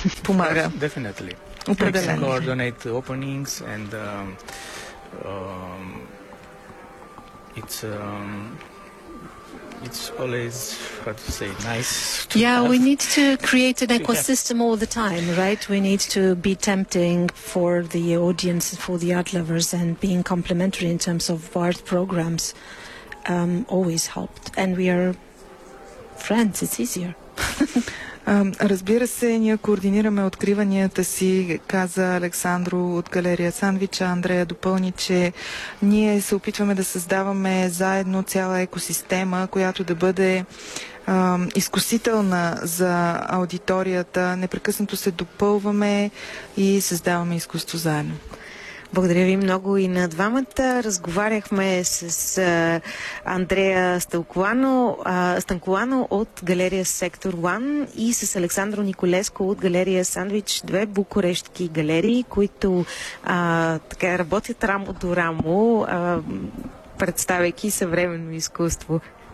помага. Definitely. Определено. Coordinate openings and it's always, how to say, nice to we need to create an ecosystem all the time, right? We need to be tempting for the audience, for the art lovers, and being complementary in terms of art programs always helped. And we are friends, it's easier. Разбира се, ние координираме откриванията си, каза Александро от галерия Сандвича. Андрея допълни, че ние се опитваме да създаваме заедно цяла екосистема, която да бъде изкусителна за аудиторията. Непрекъснато се допълваме и създаваме изкуство заедно. Благодаря ви много и на двамата. Разговаряхме с Андрея Станколано от галерия Сектор 1 и с Александро Николеско от галерия Сандвич, две букурештки галерии, които така работят рамо до рамо, представяйки съвременно изкуство.